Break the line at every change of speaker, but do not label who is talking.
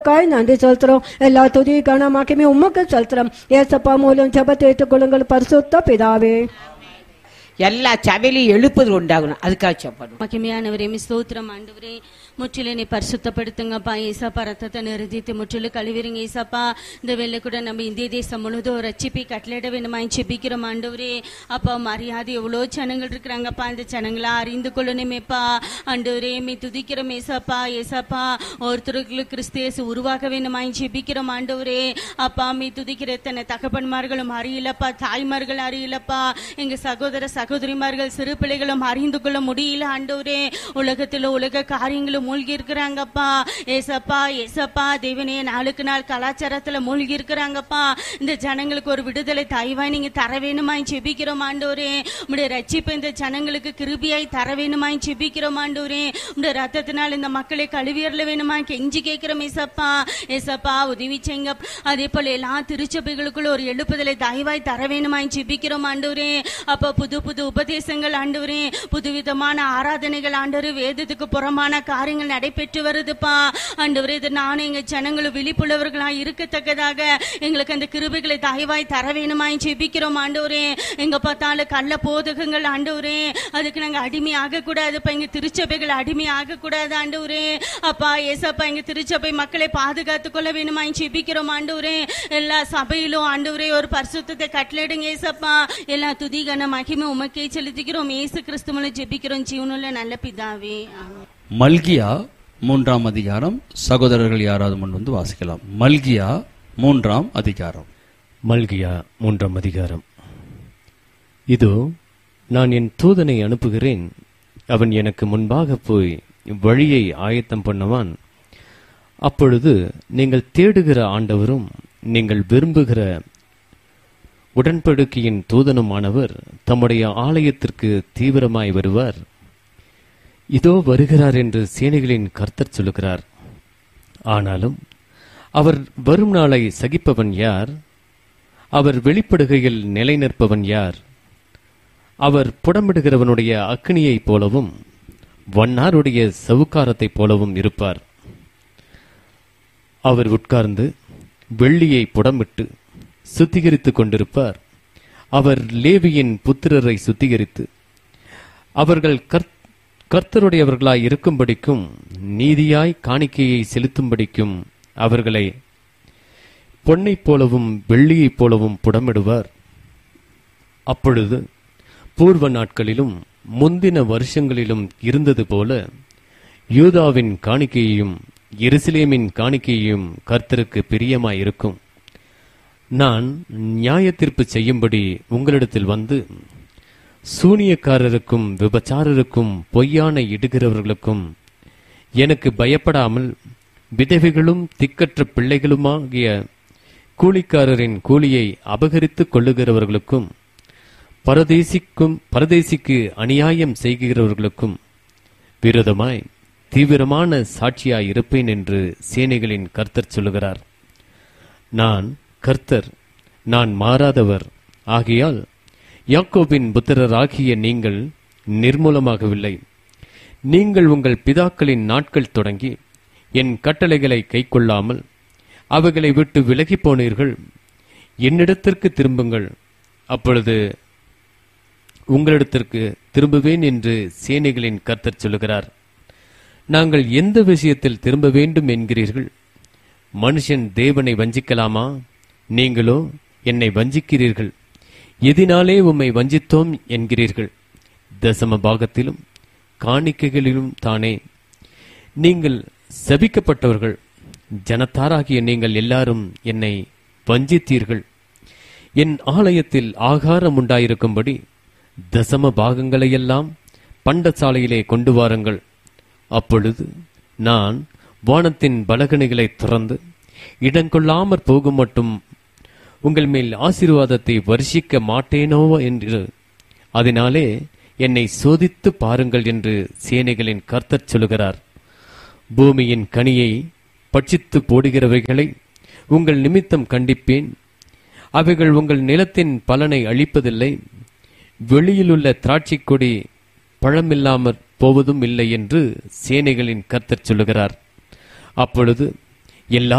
நன்றி செலுத்துறோம். எல்லா துதி கனமாக்கமே உமக்கு செலுத்துறோம். ஏசப்பா மூலம் ஜெபத்தை ஏற்றுக்கொள்ளுங்கள் பரிசுத்த பிதாவே.
எல்லா சபையிலையும் எழுப்புதல் உண்டாகணும். அதுக்காக சொல்லணும்.
மகிமையானவரே ஸ்தோத்திரம் ஆண்டவரே, முற்றிலும் நீ பரிசுத்தப்படுத்துங்கப்பா. ஏசப்பா ரத்தத்தை நிறுத்திட்டு முற்றிலும் கழுவிருங்க ஏசப்பா. இந்த வேலை கூட நம்ம இந்திய தேசம் முழுதும் ரட்சிப்பை கட்டளையிட வேணுமாய் செபிக்கிறோம் ஆண்டவரே. அப்பா மரியாதை எவ்வளோ ஜனங்கள் இருக்கிறாங்கப்பா, இந்த ஜனங்களா அறிந்து கொள்ளணுமேப்பா ஆண்டவரே. மீ துதிக்கிறோம் ஏசப்பா. ஏசப்பா ஒருத்தருக்கு கிறிஸ்தேசு உருவாக வேணுமாய் செபிக்கிறோம் ஆண்டவரே. அப்பா மீ துதிக்கிற எத்தனை தகப்பன்மார்களும் அறியலப்பா, தாய்மார்கள் அறியலப்பா, எங்க சகோதர சகோதரிமார்கள் சிறு பிள்ளைகளும் அறிந்து கொள்ள முடியல ஆண்டவரே. உலகத்துல உலக காரியங்களும் மூழ்கி இருக்கிறாங்கப்பா. ஏசப்பா ஏசப்பா தேவனே, நாளுக்கு நாள் கலாச்சாரத்துல மூழ்கி இருக்கிறாங்கப்பா. இந்த ஜனங்களுக்கு ஒரு விடுதலை தயவாய் நீங்க தர வேணுமாய் செபிக்கிறோம் ஆண்டவரே. உடைய ரட்சிப்பு இந்த ஜனங்களுக்கு கிருபியாய் தர வேணுமாய் செபிக்கிறோம் ஆண்டவரே. உடைய ரத்தத்தினால் இந்த மக்களை கழுவியறல வேணுமாய் கெஞ்சி கேட்கிறோம் ஏசப்பா. ஏசப்பா உதவி செய்யுங்க. அதே போல எல்லா திருச்சபைகளுக்குள்ள ஒரு எழுப்புதலை தயவாய் தர வேணுமாய் செபிக்கிறோம் ஆண்டவரே. அப்ப புது புது உபதேசங்கள் ஆண்டவரே, புதுவிதமான ஆராதனைகள் ஆண்டவரே, வேதத்துக்கு புறமான காரியங்கள் நடைபெற்று வருதுப்பா ஆண்டவரே. இது நானும் எங்க ஜனங்களும் விழிப்புள்ளவர்களாய் இருக்கத்தக்கதாக எங்களுக்கு அந்த கிருபைகளை தயவாய் தர வேணுமாய் ஜெபிக்கிறோம் ஆண்டவரே. எங்க பார்த்தாலும் கள்ள போதகங்கள் ஆண்டவரே, அதுக்கு நாங்க அடிமை ஆக கூடாதுப்பா. எங்க திருச்சபைகள் அடிமை ஆக கூடாது ஆண்டவரே. அப்பா ஏசப்பா எங்க திருச்சபை மக்களை பாதுகாத்துக் கொள்ள வேணுமாய் ஜெபிக்கிறோம் ஆண்டவரே. எல்லா சபையிலும் ஆண்டவரே ஒரு பரிசுத்தத்தை கட்டளையிடுங்க ஏசப்பா. எல்லா துதிகன மகிமை உமக்கே செலுத்திக்கிறோம். இயேசு கிறிஸ்து மூலம் ஜெபிக்கிறோம் ஜீவனுள்ள நல்ல பிதாவே.
மல்கியா 3ஆம் அதிகாரம். சகோதரர்கள் யாராவது முன் வந்து வாசிக்கலாம். மல்கியா 3ஆம் அதிகாரம்.
மல்கியா 3ஆம் அதிகாரம். இதோ நான் என் தூதனை அனுப்புகிறேன், அவன் எனக்கு முன்பாக போய் வழியை ஆயத்தம் பண்ணுவான். அப்பொழுது நீங்கள் தேடுகிற ஆண்டவரும் நீங்கள் விரும்புகிற உடன்படிக்கையின் தூதனுமானவர் தம்முடைய ஆலயத்திற்கு தீவிரமாய் வருவார். இதோ வருகிறார் என்று சேனைகளின் கர்த்தர் சொல்லுகிறார். ஆனாலும் அவர் வரும் நாளை சகிப்பவன் யார்? அவர் வெளிப்படுகையில் நிலை நிற்பவன் யார்? அவர் புடமிடுகிறவனுடைய அக்கினியைப் போலவும் வண்ணாருடைய சவுக்காரத்தைப் போலவும் இருப்பார். அவர் உட்கார்ந்து வெள்ளியை புடமிட்டு சுத்திகரித்துக் கொண்டிருப்பார். அவர் லேவியின் புத்திரரை சுத்திகரித்து அவர்கள் கர்த்தருடையவர்களாய் இருக்கும்படிக்கும் நீதியாய் காணிக்கையை செலுத்தும்படிக்கும் அவர்களை பொன்னைப் போலவும் வெள்ளியைப் போலவும் புடமிடுவார். அப்பொழுது பூர்வ நாட்களிலும் முந்தின வருஷங்களிலும் இருந்தது போல யூதாவின் காணிக்கையையும் எருசலேமின் காணிக்கையையும் கர்த்தருக்கு பிரியமாயிருக்கும். நான் நியாயத்தீர்ப்பு செய்யும்படி உங்களிடத்தில் வந்து சூனியக்காரருக்கும் விபச்சாரருக்கும் பொய்யான இடுகிறவர்களுக்கும் எனக்கு பயப்படாமல் விதவைகளும் திக்கற்ற பிள்ளைகளுமாகிய கூலிக்காரரின் கூலியை அபகரித்துக் கொள்ளுகிறவர்களுக்கும் பரதேசிக்கு அநியாயம் செய்கிறவர்களுக்கும் விரோதமாய் தீவிரமான சாட்சியாய் இருப்பேன் என்று சேனைகளின் கர்த்தர் சொல்லுகிறார். நான் கர்த்தர், நான் மாறாதவர். ஆகையால் யாக்கோபின் புத்திரராகிய நீங்கள் நிர்மூலமாகவில்லை. நீங்கள் உங்கள் பிதாக்களின் நாட்கள் தொடங்கி என் கட்டளைகளை கைக்கொள்ளாமல் அவைகளை விட்டு விலகி போனீர்கள். என்னிடத்திற்கு திரும்புங்கள், அப்பொழுது உங்களிடத்திற்கு திரும்புவேன் என்று சேனைகளின் கர்த்தர் சொல்லுகிறார். நாங்கள் எந்த விஷயத்தில் திரும்ப வேண்டும் என்கிறீர்கள்? மனுஷன் தேவனை வஞ்சிக்கலாமா? நீங்களோ என்னை வஞ்சிக்கிறீர்கள். எதினாலே உம்மை வஞ்சித்தோம் என்கிறீர்கள்? தசம பாகத்திலும் காணிக்கைகளிலும் தானே. நீங்கள் சபிக்கப்பட்டவர்கள், ஜனத்தாராகிய நீங்கள் எல்லாரும் என்னை வஞ்சித்தீர்கள். என் ஆலயத்தில் ஆகாரம் உண்டாயிருக்கும்படி தசம பாகங்களையெல்லாம் பண்டசாலையிலே கொண்டு வாருங்கள். அப்பொழுது நான் வானத்தின் பலகணிகளை துறந்து இடங்கொள்ளாமற் போகும் மட்டும் உங்கள் மேல் ஆசீர்வாதத்தை வருஷிக்க மாட்டேனோ என்று அதனாலே என்னை சோதித்து பாருங்கள் என்று சேனைகளின் கர்த்தர் சொல்லுகிறார். பூமியின் கனியை பட்சித்து போடுகிறவைகளை உங்கள் நிமித்தம் கண்டிப்பேன். அவைகள் உங்கள் நிலத்தின் பலனை அளிப்பதில்லை. வெளியிலுள்ள திராட்சை கொடி பழமில்லாமற் போவதும் இல்லை என்று சேனைகளின் கர்த்தர் சொல்லுகிறார். அப்பொழுது எல்லா